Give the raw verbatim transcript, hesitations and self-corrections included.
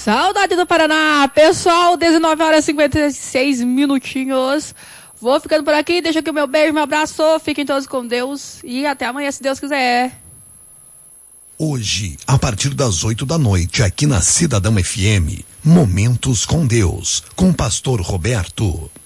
Saudade do Paraná, pessoal, dezenove horas e cinquenta e seis minutinhos. Vou ficando por aqui, deixa aqui o meu beijo, meu abraço, fiquem todos com Deus e até amanhã, se Deus quiser. Hoje, a partir das oito da noite, aqui na Cidadão F M, Momentos com Deus, com o pastor Roberto.